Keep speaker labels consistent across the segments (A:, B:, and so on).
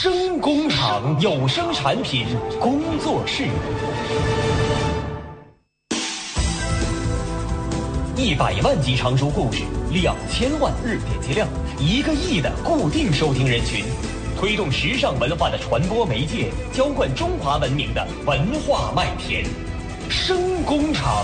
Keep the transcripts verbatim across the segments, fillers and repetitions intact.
A: 声工厂有声产品工作室，一百万集长书故事，两千万日点击量，一个亿的固定收听人群，推动时尚文化的传播媒介，浇灌中华文明的文化麦田。声工厂。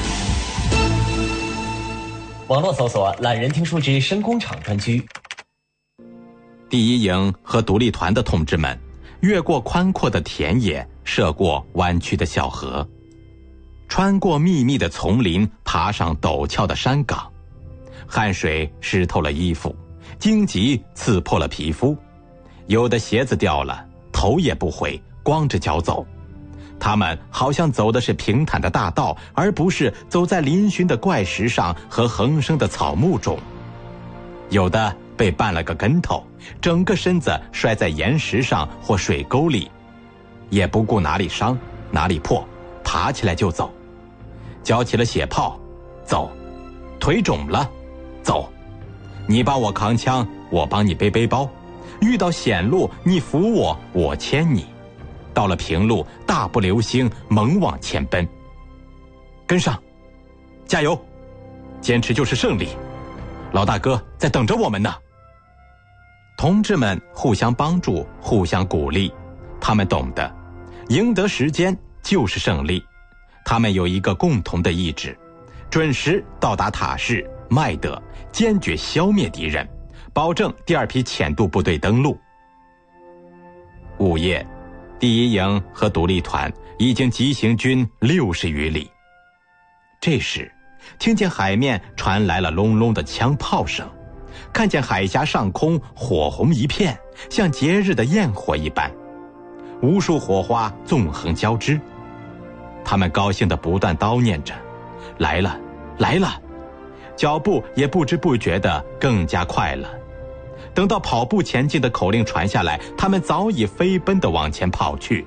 A: 网络搜索懒人听书之声工厂专区。
B: 第一营和独立团的同志们越过宽阔的田野，涉过弯曲的小河，穿过密密的丛林，爬上陡峭的山岗。汗水湿透了衣服，荆棘刺破了皮肤，有的鞋子掉了，头也不回，光着脚走。他们好像走的是平坦的大道，而不是走在嶙峋的怪石上和横生的草木中。有的被绊了个跟头，整个身子摔在岩石上或水沟里，也不顾哪里伤哪里破，爬起来就走。浇起了血泡，走；腿肿了，走。你帮我扛枪，我帮你背背包。遇到险路，你扶我，我牵你。到了平路，大步流星，猛往前奔。跟上，加油！坚持就是胜利。老大哥在等着我们呢。同志们互相帮助，互相鼓励，他们懂得，赢得时间就是胜利。他们有一个共同的意志，准时到达塔什、麦德，坚决消灭敌人，保证第二批浅渡部队登陆。午夜，第一营和独立团已经急行军六十余里。这时，听见海面传来了隆隆的枪炮声，看见海峡上空火红一片，像节日的焰火一般，无数火花纵横交织。他们高兴地不断叨念着：来了，来了！脚步也不知不觉地更加快了。等到跑步前进的口令传下来，他们早已飞奔地往前跑去。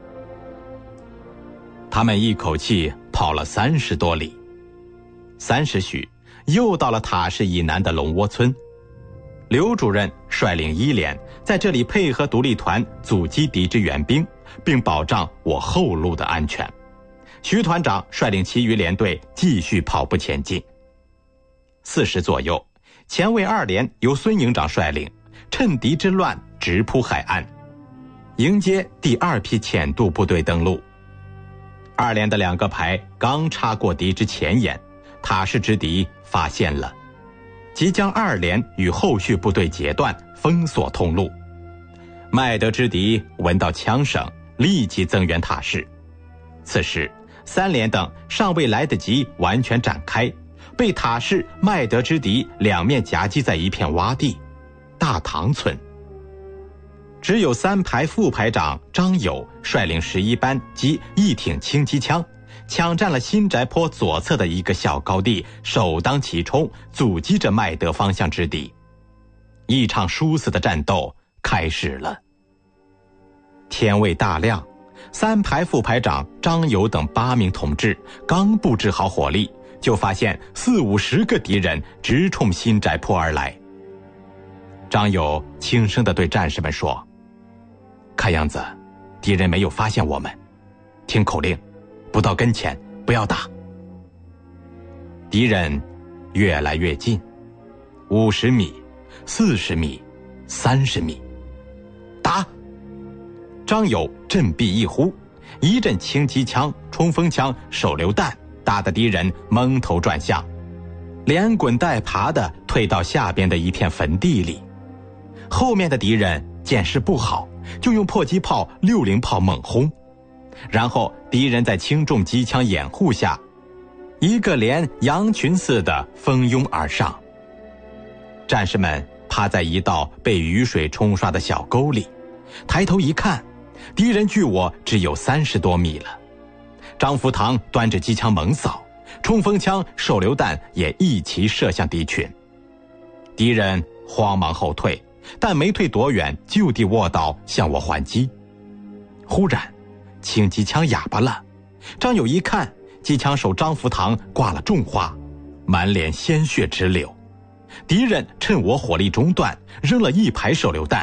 B: 他们一口气跑了三十多里，三时许又到了塔什以南的龙窝村。刘主任率领一连在这里配合独立团阻击敌之援兵，并保障我后路的安全。徐团长率领其余连队继续跑步前进。四时左右，前卫二连由孙营长率领，趁敌之乱直扑海岸，迎接第二批浅渡部队登陆。二连的两个排刚插过敌之前沿，塔什之敌发现了，即将二连与后续部队截断，封锁通路。麦德之敌闻到枪声，立即增援塔什。此时三连等尚未来得及完全展开，被塔什、麦德之敌两面夹击在一片洼地大塘村。只有三排副排长张友率领十一班及一挺轻机枪，抢占了新宅坡左侧的一个小高地，首当其冲，阻击着麦德方向之敌。一场殊死的战斗开始了。天未大亮，三排副排长张友等八名同志刚布置好火力，就发现四五十个敌人直冲新宅坡而来。张友轻声地对战士们说：看样子敌人没有发现我们，听口令，不到跟前不要打。敌人越来越近，五十米、四十米、三十米，打！张友振臂一呼，一阵轻机枪、冲锋枪、手榴弹打得敌人蒙头转向，连滚带爬地退到下边的一片坟地里。后面的敌人见势不好，就用迫击炮、六零炮猛轰，然后敌人在轻重机枪掩护下，一个连羊群似的蜂拥而上。战士们趴在一道被雨水冲刷的小沟里，抬头一看，敌人距我只有三十多米了。张福堂端着机枪猛扫，冲锋枪、手榴弹也一齐射向敌群。敌人慌忙后退，但没退多远，就地卧倒向我还击。忽然轻机枪哑巴了，张友一看，机枪手张福堂挂了重花，满脸鲜血直流。敌人趁我火力中断，扔了一排手榴弹，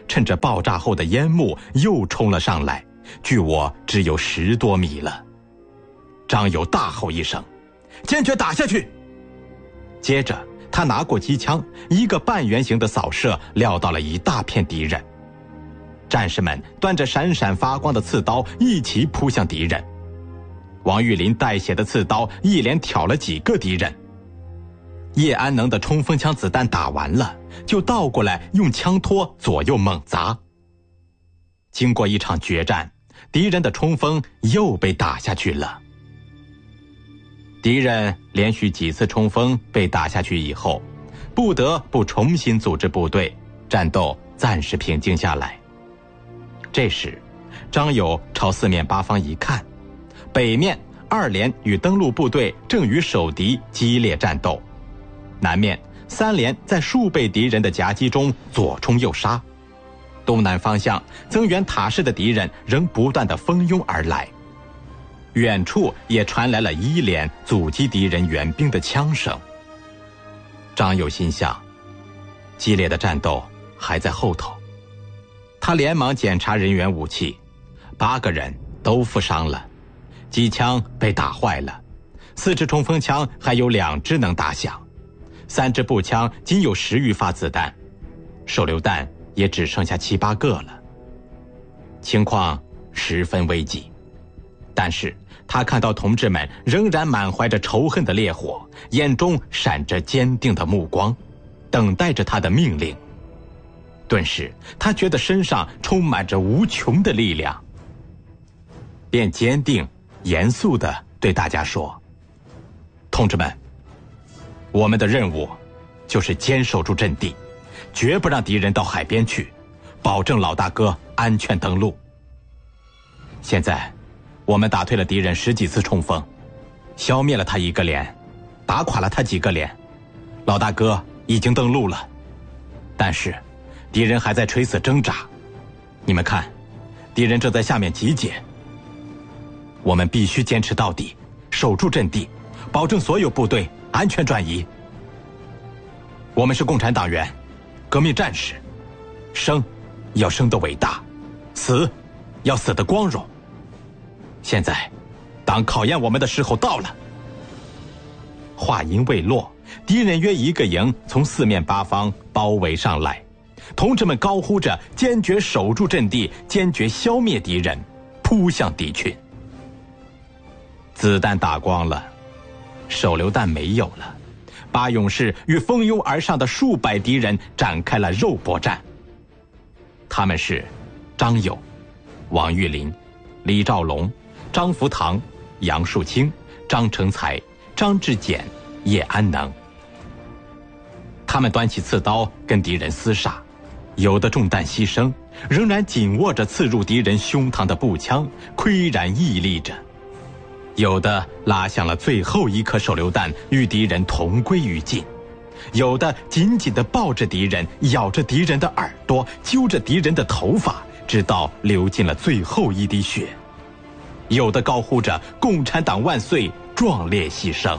B: 趁着爆炸后的烟幕又冲了上来，距我只有十多米了。张友大吼一声：“坚决打下去！”接着他拿过机枪，一个半圆形的扫射撂到了一大片敌人。战士们端着闪闪发光的刺刀一起扑向敌人。王玉林带血的刺刀一连挑了几个敌人。叶安能的冲锋枪子弹打完了，就倒过来用枪托左右猛砸。经过一场决战，敌人的冲锋又被打下去了。敌人连续几次冲锋被打下去以后，不得不重新组织部队，战斗暂时平静下来。这时张友朝四面八方一看，北面二连与登陆部队正与守敌激烈战斗，南面三连在数倍敌人的夹击中左冲右杀，东南方向增援塔市的敌人仍不断地蜂拥而来，远处也传来了一连阻击敌人援兵的枪声。张友心想，激烈的战斗还在后头。他连忙检查人员武器，八个人都负伤了，机枪被打坏了，四支冲锋枪还有两支能打响，三支步枪仅有十余发子弹，手榴弹也只剩下七八个了，情况十分危急。但是他看到同志们仍然满怀着仇恨的烈火，眼中闪着坚定的目光，等待着他的命令。顿时他觉得身上充满着无穷的力量，便坚定严肃地对大家说：“同志们，我们的任务就是坚守住阵地，绝不让敌人到海边去，保证老大哥安全登陆。现在我们打退了敌人十几次冲锋，消灭了他一个连，打垮了他几个连，老大哥已经登陆了，但是敌人还在垂死挣扎，你们看，敌人正在下面集结。我们必须坚持到底，守住阵地，保证所有部队安全转移。我们是共产党员，革命战士，生要生得伟大，死要死得光荣。现在当考验我们的时候到了。”话音未落，敌人约一个营从四面八方包围上来，同志们高呼着坚决守住阵地，坚决消灭敌人，扑向敌群。子弹打光了，手榴弹没有了，八勇士与蜂拥而上的数百敌人展开了肉搏战。他们是张友、王玉林、李兆龙、张福堂、杨树清、张成才、张志简、叶安能。他们端起刺刀跟敌人厮杀，有的中弹牺牲，仍然紧握着刺入敌人胸膛的步枪，岿然屹立着；有的拉响了最后一颗手榴弹，与敌人同归于尽；有的紧紧地抱着敌人，咬着敌人的耳朵，揪着敌人的头发，直到流尽了最后一滴血；有的高呼着“共产党万岁”，壮烈牺牲。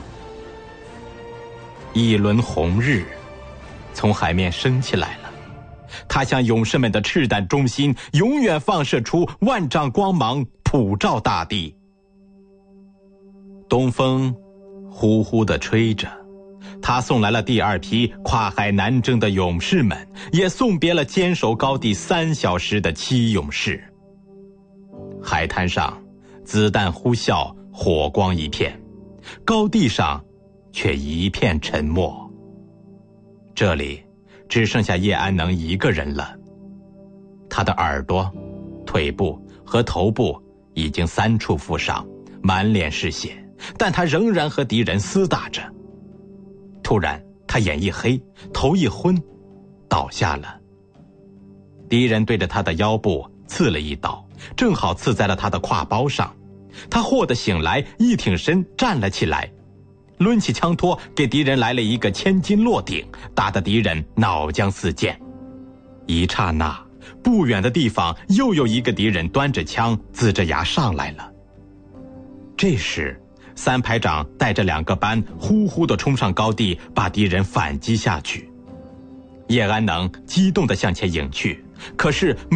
B: 一轮红日从海面升起来了，它向勇士们的赤胆忠心永远放射出万丈光芒，普照大地。东风呼呼地吹着，他送来了第二批跨海南征的勇士们，也送别了坚守高地三小时的七勇士。海滩上子弹呼啸，火光一片，高地上却一片沉默。这里只剩下叶安能一个人了，他的耳朵、腿部和头部已经三处负伤，满脸是血，但他仍然和敌人厮打着。突然他眼一黑，头一昏，倒下了。敌人对着他的腰部刺了一刀，正好刺在了他的挎包上。他霍地醒来，一挺身站了起来，抡起枪托给敌人来了一个千斤落顶，打得敌人脑浆四溅。一刹那，不远的地方又有一个敌人端着枪龇着牙上来了。这时三排长带着两个班呼呼地冲上高地，把敌人反击下去。叶安能激动地向前迎去， 可是